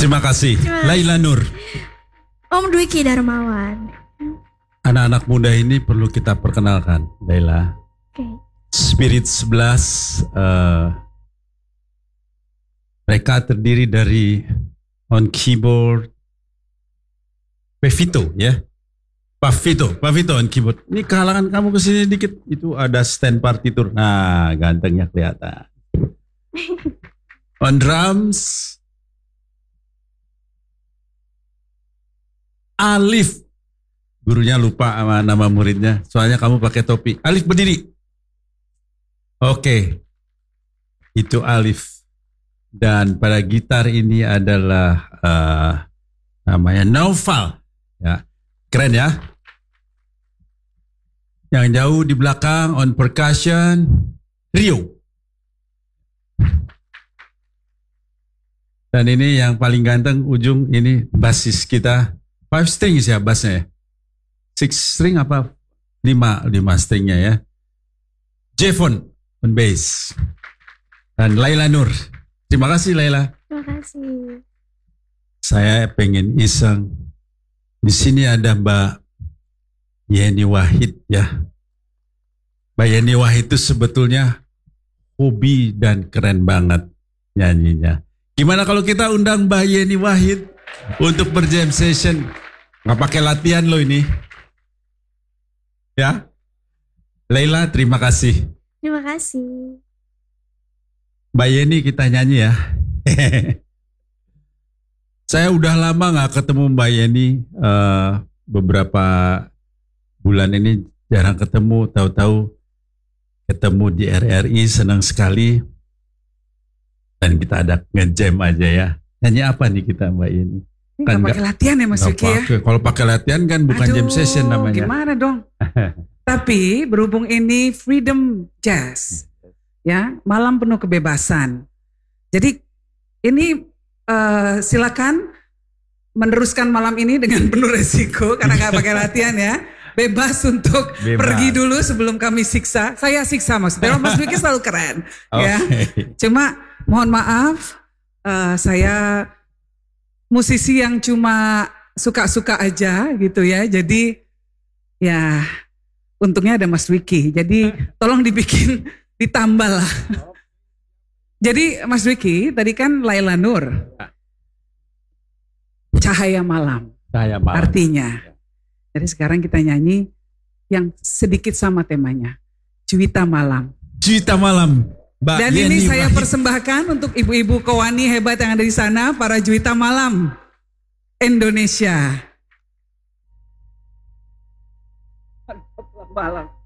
Terima kasih. Laila Nur. Om Dwiki Darmawan. Anak-anak muda ini perlu kita perkenalkan, Laila. Oke. Spirit 11, mereka terdiri dari on keyboard, Pevito ya. Pavito on keyboard. Ini kehalangan kamu kesini dikit, itu ada stand partitur. Nah, gantengnya kelihatan. On drums, Alif. Gurunya lupa sama nama muridnya, soalnya kamu pakai topi. Alif berdiri. Oke, itu Alif. Dan pada gitar ini adalah namanya Naufal. Ya, keren ya. Yang jauh di belakang on percussion, Rio. Dan ini yang paling ganteng ujung ini basis kita. 5 strings ya bassnya ya. 6 string apa? 5 stringnya ya. Jevon on bass. Dan Laila Nur. Terima kasih Laila. Terima kasih. Saya pengen iseng. Di sini ada Mbak Yeni Wahid ya. Mbak Yeni Wahid itu sebetulnya hobi dan keren banget nyanyinya. Gimana kalau kita undang Mbak Yeni Wahid untuk berjam session? Nggak pakai latihan loh ini. Ya. Laila, terima kasih. Terima kasih. Mbak Yeni kita nyanyi ya. Saya udah lama nggak ketemu Mbak Yeni. Beberapa bulan ini jarang ketemu. Tahu-tahu ketemu di RRI, senang sekali. Dan kita ada nge-jam aja ya. Nyanyi apa nih kita Mbak Yeni? Kan nggak pakai latihan ya Mas Vicky ya? Kalau pakai latihan kan bukan jam session namanya. Gimana dong? Tapi berhubung ini Freedom Jazz, ya malam penuh kebebasan. Jadi ini silakan meneruskan malam ini dengan penuh resiko karena nggak pakai latihan ya. Bebas untuk pergi dulu sebelum kami siksa. Saya siksa maksudnya. Mas Vicky selalu keren, ya. Cuma mohon maaf, saya musisi yang cuma suka-suka aja gitu ya. Jadi ya untungnya ada Mas Dwiki. Jadi tolong dibikin ditambah lah. Jadi Mas Dwiki tadi kan Laila Nur. Cahaya malam. Cahaya malam. Artinya. Jadi sekarang kita nyanyi yang sedikit sama temanya. Juwita malam. Juwita malam. Mbak Dan Yeni ini saya Wahid. persembahkan untuk ibu-ibu Kowani hebat yang ada di sana, para Juwita Malam Indonesia. Malam.